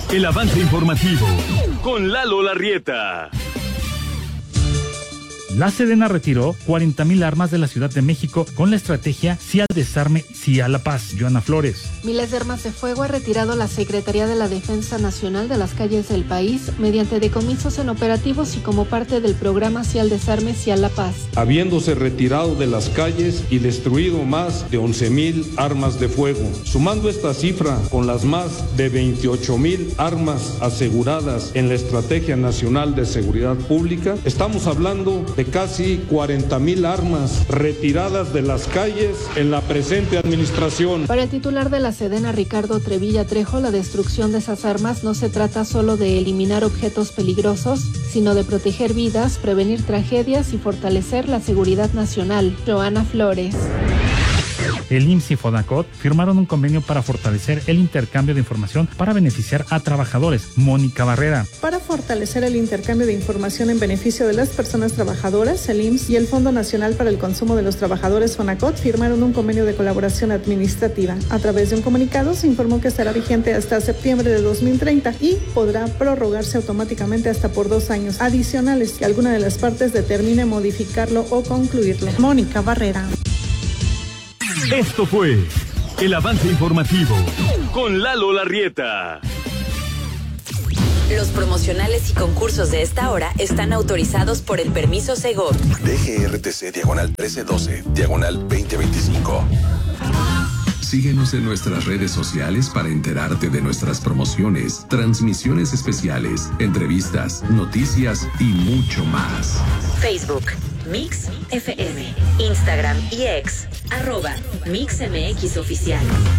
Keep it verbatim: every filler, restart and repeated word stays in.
El avance informativo con Lalo Larrieta. La Sedena retiró cuarenta mil armas de la Ciudad de México con la estrategia Sí al desarme, sí a la paz. Joana Flores. Miles de armas de fuego ha retirado la Secretaría de la Defensa Nacional de las calles del país mediante decomisos en operativos y como parte del programa Sí al desarme, sí a la paz. Habiéndose retirado de las calles y destruido más de once mil armas de fuego. Sumando esta cifra con las más de veintiocho mil armas aseguradas en la Estrategia Nacional de Seguridad Pública, estamos hablando de casi cuarenta mil armas retiradas de las calles en la presente administración. Para el titular de la Sedena, Ricardo Trevilla Trejo, la destrucción de esas armas no se trata solo de eliminar objetos peligrosos, sino de proteger vidas, prevenir tragedias y fortalecer la seguridad nacional. Joana Flores. El I M S S y Fonacot firmaron un convenio para fortalecer el intercambio de información para beneficiar a trabajadores. Mónica Barrera. Para fortalecer el intercambio de información en beneficio de las personas trabajadoras, el I M S S y el Fondo Nacional para el Consumo de los Trabajadores, Fonacot, firmaron un convenio de colaboración administrativa. A través de un comunicado se informó que estará vigente hasta septiembre de dos mil treinta y podrá prorrogarse automáticamente hasta por dos años adicionales que alguna de las partes determine modificarlo o concluirlo. Mónica Barrera. Esto fue el avance informativo con Lalo Larrieta. Los promocionales y concursos de esta hora están autorizados por el permiso Segov. D G R T C diagonal trece doce, diagonal veinte veinticinco. Síguenos en nuestras redes sociales para enterarte de nuestras promociones, transmisiones especiales, entrevistas, noticias y mucho más. Facebook, Mix F M, Instagram y X, arroba Mix M X Oficial.